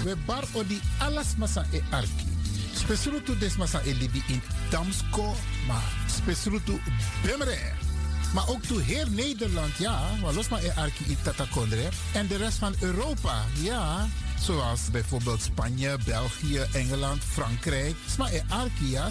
We bar odi alas masa e arki. Spesrutu des masa e libi in Damsko, maar spesrutu bemre. Maar ook toe heel Nederland, ja, maar los maar e arki in Tatakondre. En de rest van Europa, ja. Zoals bijvoorbeeld Spanje, België, Engeland, Frankrijk. Sma e arki, ja,